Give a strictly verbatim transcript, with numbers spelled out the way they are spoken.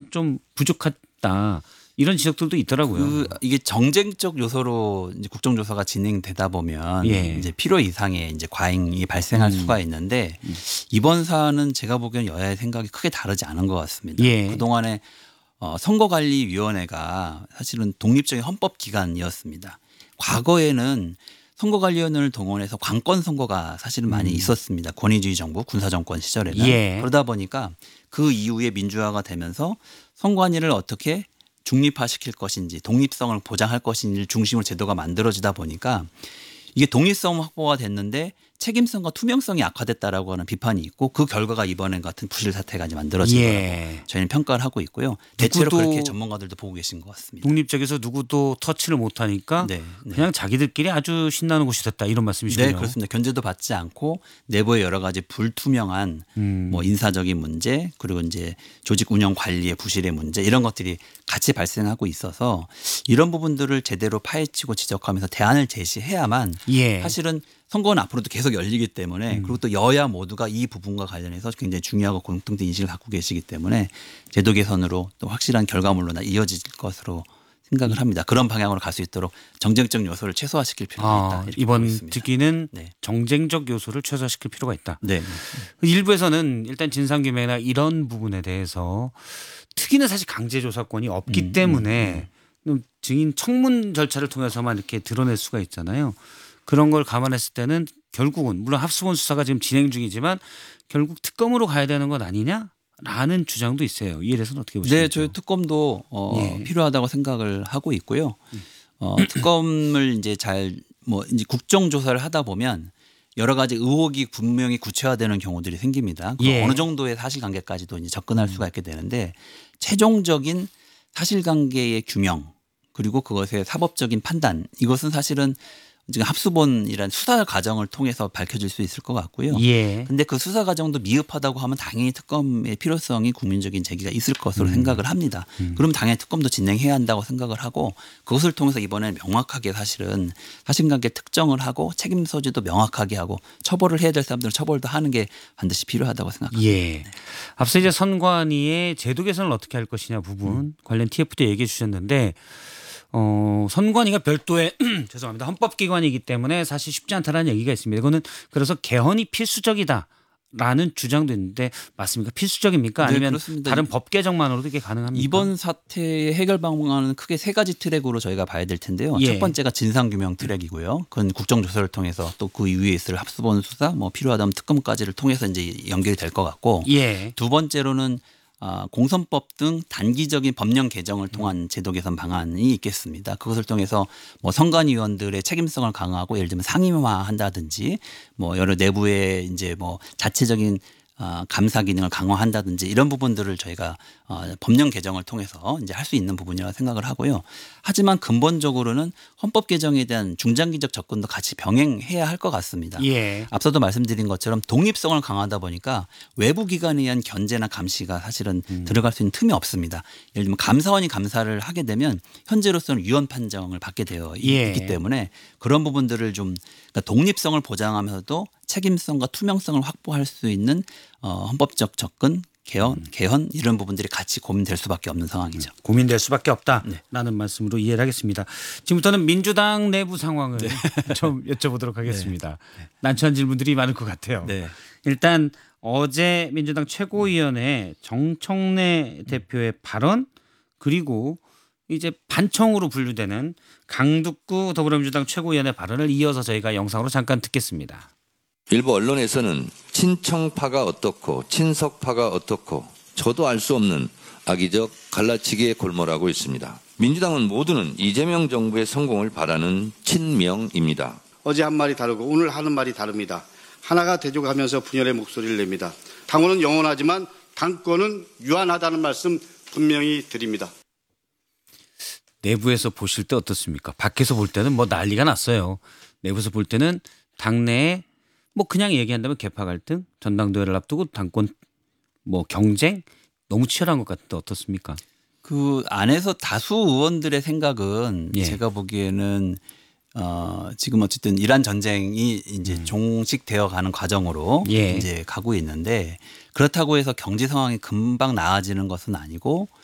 좀 부족하다. 이런 지적들도 있더라고요. 그 이게 정쟁적 요소로 이제 국정조사가 진행되다 보면 예. 이제 필요 이상의 이제 과잉이 발생할 음. 수가 있는데 이번 사안은 제가 보기엔 여야의 생각이 크게 다르지 않은 것 같습니다. 예. 그동안에 어, 선거관리위원회가 사실은 독립적인 헌법기관이었습니다. 과거에는 선거관리위원회를 동원해서 관권 선거가 사실은 많이 음. 있었습니다. 권위주의 정부 군사정권 시절에는. 예. 그러다 보니까 그 이후에 민주화가 되면서 선관위를 어떻게 중립화시킬 것인지 독립성을 보장할 것인지를 중심으로 제도가 만들어지다 보니까 이게 독립성 확보가 됐는데 책임성과 투명성이 악화됐다라고 하는 비판이 있고 그 결과가 이번에 같은 부실 사태가 이제 만들어진 예. 거라고 저희는 평가를 하고 있고요. 대체로 누구도 그렇게 전문가들도 보고 계신 것 같습니다. 독립적에서 누구도 터치를 못하니까 네, 네. 그냥 자기들끼리 아주 신나는 곳이 됐다 이런 말씀이시군요. 네, 그렇습니다. 견제도 받지 않고 내부의 여러 가지 불투명한 음. 뭐 인사적인 문제 그리고 이제 조직 운영 관리의 부실의 문제 이런 것들이 같이 발생하고 있어서 이런 부분들을 제대로 파헤치고 지적하면서 대안을 제시해야만 예. 사실은 선거는 앞으로도 계속 열리기 때문에 음. 그리고 또 여야 모두가 이 부분과 관련해서 굉장히 중요하고 공통된 인식을 갖고 계시기 때문에 제도 개선으로 또 확실한 결과물로 이어질 것으로 생각을 합니다. 그런 방향으로 갈 수 있도록 정쟁적 요소를 최소화시킬 필요가 있다. 아, 이렇게 이번 보고 있습니다. 특위는 네. 정쟁적 요소를 최소화시킬 필요가 있다. 네. 일부에서는 일단 진상규명이나 이런 부분에 대해서 특위는 사실 강제조사권이 없기 음, 때문에 음, 증인 청문 절차를 통해서만 이렇게 드러낼 수가 있잖아요. 그런 걸 감안했을 때는 결국은 물론 합수본 수사가 지금 진행 중이지만 결국 특검으로 가야 되는 것 아니냐라는 주장도 있어요. 이에 대해서는 어떻게 보십니까? 네, 저희 특검도 어, 예. 필요하다고 생각을 하고 있고요. 어, 특검을 이제 잘 뭐 이제 국정조사를 하다 보면 여러 가지 의혹이 분명히 구체화되는 경우들이 생깁니다. 그 예. 어느 정도의 사실관계까지도 이제 접근할 수가 있게 되는데 최종적인 사실관계의 규명 그리고 그것의 사법적인 판단 이것은 사실은 지금 합수본이란 수사 과정을 통해서 밝혀질 수 있을 것 같고요. 예. 근데 그 수사 과정도 미흡하다고 하면 당연히 특검의 필요성이 국민적인 제기가 있을 것으로 음. 생각을 합니다. 음. 그럼 당연히 특검도 진행해야 한다고 생각을 하고 그것을 통해서 이번에 명확하게 사실은 사실관계 특정을 하고 책임 소지도 명확하게 하고 처벌을 해야 될 사람들은 처벌도 하는 게 반드시 필요하다고 생각합니다. 예. 앞서 이제 선관위의 제도 개선을 어떻게 할 것이냐 부분 음. 관련 티에프도 얘기해 주셨는데 어, 선관위가 별도의 죄송합니다. 헌법기관이기 때문에 사실 쉽지 않다라는 얘기가 있습니다. 이거는 그래서 개헌이 필수적이다라는 주장도 있는데 맞습니까? 필수적입니까? 네, 아니면 그렇습니다. 다른 법 개정만으로도 이게 가능합니까? 이번 사태의 해결 방안은 크게 세 가지 트랙으로 저희가 봐야 될 텐데요. 예. 첫 번째가 진상규명 트랙이고요. 그건 국정조사를 통해서 또 그 위에 있을 합수본 수사 뭐 필요하다면 특검까지를 통해서 이제 연결이 될 것 같고 예. 두 번째로는 아, 공선법 등 단기적인 법령 개정을 통한 제도 개선 방안이 있겠습니다. 그것을 통해서 뭐 선관위원들의 책임성을 강화하고 예를 들면 상임화한다든지 뭐 여러 내부의 이제 뭐 자체적인 어, 감사 기능을 강화한다든지 이런 부분들을 저희가 어, 법령 개정을 통해서 이제 할 수 있는 부분이라고 생각을 하고요. 하지만 근본적으로는 헌법 개정에 대한 중장기적 접근도 같이 병행해야 할 것 같습니다. 예. 앞서도 말씀드린 것처럼 독립성을 강화하다 보니까 외부 기관에 의한 견제나 감시가 사실은 음. 들어갈 수 있는 틈이 없습니다. 예를 들면 감사원이 감사를 하게 되면 현재로서는 위헌 판정을 받게 되어 예. 있기 때문에 그런 부분들을 좀 그러니까 독립성을 보장하면서도 책임성과 투명성을 확보할 수 있는 어, 헌법적 접근, 개헌, 개헌 이런 부분들이 같이 고민될 수밖에 없는 상황이죠. 고민될 수밖에 없다라는 네. 말씀으로 이해를 하겠습니다. 지금부터는 민주당 내부 상황을 좀 여쭤보도록 하겠습니다. 네. 난처한 질문들이 많을 것 같아요. 네. 일단 어제 민주당 최고위원회 정청래 대표의 발언 그리고 이제 반청으로 분류되는 강두구 더불어민주당 최고위원회 발언을 이어서 저희가 영상으로 잠깐 듣겠습니다. 일부 언론에서는 친청파가 어떻고 친석파가 어떻고 저도 알 수 없는 악의적 갈라치기에 골몰하고 있습니다. 민주당은 모두는 이재명 정부의 성공을 바라는 친명입니다. 어제 한 말이 다르고 오늘 하는 말이 다릅니다. 하나가 되져가면서 분열의 목소리를 냅니다. 당원은 영원하지만 당권은 유한하다는 말씀 분명히 드립니다. 내부에서 보실 때 어떻습니까? 밖에서 볼 때는 뭐 난리가 났어요. 내부에서 볼 때는 당내에 뭐 그냥 얘기한다면 계파 갈등, 전당대회를 앞두고 당권 뭐 경쟁 너무 치열한 것 같은데 어떻습니까? 그 안에서 다수 의원들의 생각은 예. 제가 보기에는 어, 지금 어쨌든 이란 전쟁이 이제 음. 종식되어 가는 과정으로 예. 이제 가고 있는데 그렇다고 해서 경제 상황이 금방 나아지는 것은 아니고